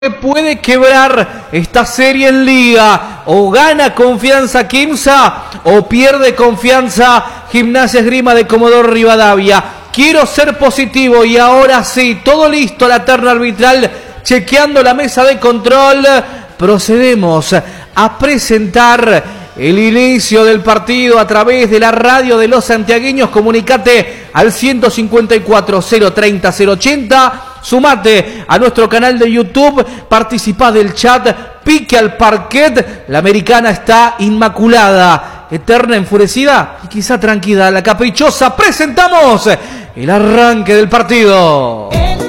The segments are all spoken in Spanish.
puede quebrar esta serie en Liga. O gana confianza Quimsa o pierde confianza Gimnasia Esgrima de Comodoro Rivadavia. Quiero ser positivo y ahora sí, todo listo, la terna arbitral, chequeando la mesa de control. Procedemos a presentar el inicio del partido a través de la radio de los santiagueños. Comunicate al 154 030 080. Sumate a nuestro canal de YouTube, participá del chat, pique al parquet. La americana está inmaculada, eterna, enfurecida y quizá tranquila, la caprichosa. Presentamos el arranque del partido.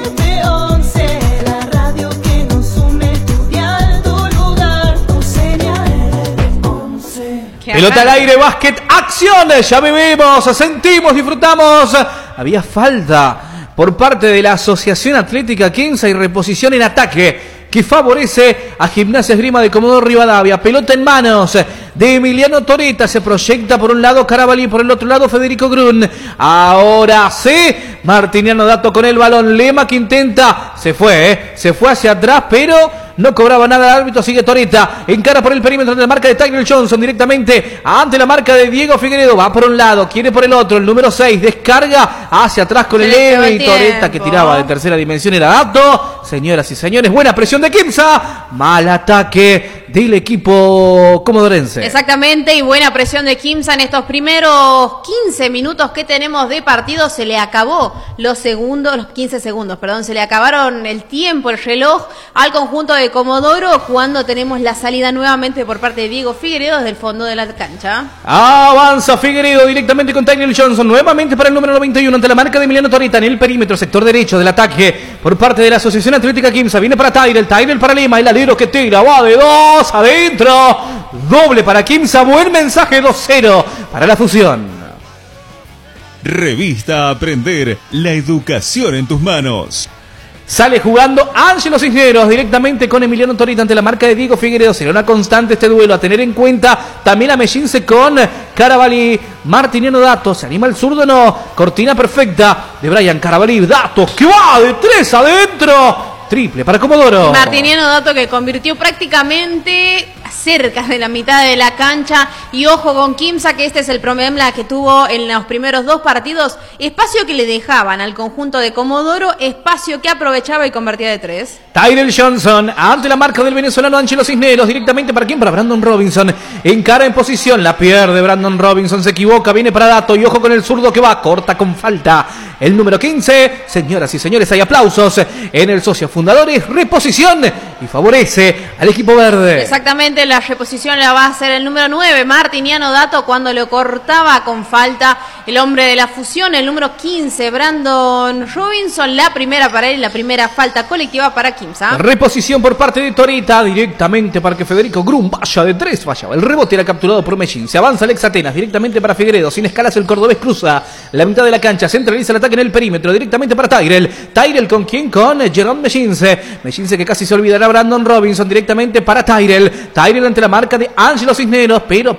Pelota al aire, básquet, acciones, ya vivimos, sentimos, disfrutamos. Había falta por parte de la Asociación Atlética Quimsa y reposición en ataque que favorece a Gimnasia Esgrima de Comodoro Rivadavia. Pelota en manos de Emiliano Toreta, se proyecta por un lado Carabalí, por el otro lado Federico Grun. Ahora sí, Martiniano Dato con el balón, Lema que intenta, se fue hacia atrás, pero no cobraba nada el árbitro, sigue Toreta, encara por el perímetro de la marca de Tyler Johnson, directamente ante la marca de Diego Figueredo, va por un lado, quiere por el otro, el número 6, descarga hacia atrás con el Lema y Toreta que tiraba de tercera dimensión, era Dato. Señoras y señores, buena presión de Quimsa, mal ataque del equipo comodorense. Exactamente, y buena presión de Quimsa en estos primeros 15 minutos que tenemos de partido. Se le acabó los 15 segundos, se le acabaron el tiempo, el reloj al conjunto de Comodoro cuando tenemos la salida nuevamente por parte de Diego Figueredo desde el fondo de la cancha. Avanza Figueredo directamente con Tyler Johnson, nuevamente para el número 91 ante la marca de Emiliano Toreta en el perímetro, sector derecho del ataque por parte de la Asociación Atlética Quimsa. Viene para Tyler para Lima, el alero que tira, va de 2 adentro, doble para Quimsa, buen mensaje, 2-0 para la fusión. Revista Aprender, la educación en tus manos. Sale jugando Ángelo Cisneros directamente con Emiliano Torita ante la marca de Diego Figueredo. Será una constante este duelo, a tener en cuenta también a Mellince con Carabalí. Martiniano Dato, se anima el zurdo, no, cortina perfecta de Brian Carabalí. Dato que va de 3 adentro, triple para Comodoro. Martiniano Dato que convirtió prácticamente cerca de la mitad de la cancha. Y ojo con Quimsa, que este es el problema que tuvo en los primeros dos partidos. Espacio que le dejaban al conjunto de Comodoro, espacio que aprovechaba y convertía de 3. Tyler Johnson ante la marca del venezolano Ángelo Cisneros, directamente para quién, para Brandon Robinson. Encara en posición, la pierde Brandon Robinson, se equivoca, viene para Dato y ojo con el zurdo que va, corta con falta. El número 15, señoras y señores, hay aplausos en el socio fundadores, reposición y favorece al equipo verde. Exactamente, la reposición la va a hacer el número 9, Martiniano Dato, cuando lo cortaba con falta el hombre de la fusión, el número 15, Brandon Robinson, la primera para él, la primera falta colectiva para Quimsa. Reposición por parte de Torita, directamente para que Federico Grun vaya de 3, fallaba. El rebote era capturado por Mellín, se avanza Alex Atenas, directamente para Figueredo, sin escalas el cordobés cruza la mitad de la cancha, centraliza el ataque en el perímetro, directamente para Tyrell, ¿con quién? Con Jerón Mellince que casi se olvidará Brandon Robinson, directamente para Tyrell ante la marca de Ángelo Cisneros, pero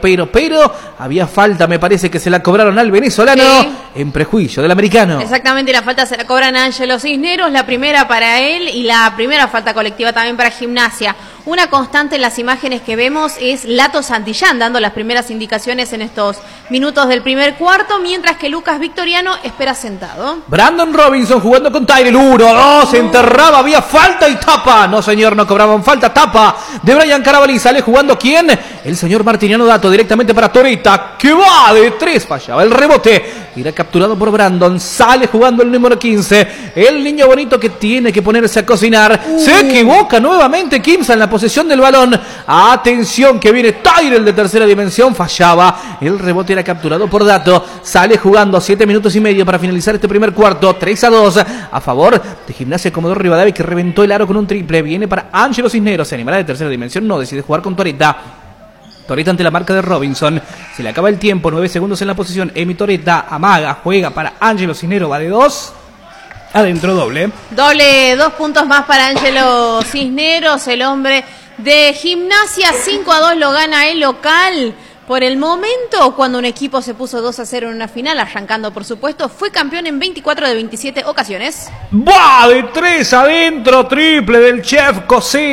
había falta, me parece que se la cobraron al venezolano, sí, en prejuicio del americano. Exactamente, la falta se la cobran a Ángelo Cisneros, la primera para él y la primera falta colectiva también para Gimnasia. Una constante en las imágenes que vemos es Lato Santillán dando las primeras indicaciones en estos minutos del primer cuarto, mientras que Lucas Victoriano espera sentado. Brandon Robinson jugando con Tyrell, 1-2, enterraba, había falta y tapa. No señor, no cobraban falta, tapa de Brian Carabalí. Sale jugando ¿quién? El señor Martiniano Dato, directamente para Toreta, que va de 3, fallaba el rebote. Irá capturado por Brandon, sale jugando el número 15, el niño bonito que tiene que ponerse a cocinar. Se equivoca nuevamente Quimsa en la posesión del balón. Atención que viene Tyrell de tercera dimensión, fallaba. El rebote era capturado por Dato. Sale jugando 7 minutos y medio para finalizar este primer cuarto. 3-2 a favor de Gimnasia Comodoro Rivadavia, que reventó el aro con un triple. Viene para Ángelo Cisneros, se animará de tercera dimensión, no, decide jugar con Toreta. Toreta ante la marca de Robinson, se le acaba el tiempo, 9 segundos en la posición. Emi Toreta amaga, juega para Ángelo Cisneros, va de 2. Adentro doble. 2 puntos más para Ángelo Cisneros, el hombre de Gimnasia. 5-2 lo gana el local Por el momento, cuando un equipo se puso 2-0 en una final, arrancando por supuesto, fue campeón en 24 de 27 ocasiones. ¡Bah! De 3 adentro, triple del Chef Cosé.